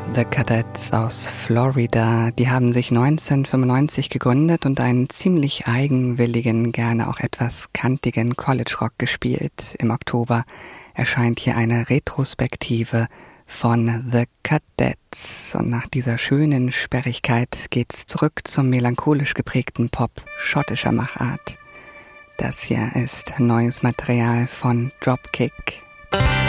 The Cadets aus Florida. Die haben sich 1995 gegründet und einen ziemlich eigenwilligen, gerne auch etwas kantigen College-Rock gespielt. Im Oktober erscheint hier eine Retrospektive von The Cadets. Und nach dieser schönen Sperrigkeit geht's zurück zum melancholisch geprägten Pop schottischer Machart. Das hier ist neues Material von Dropkick.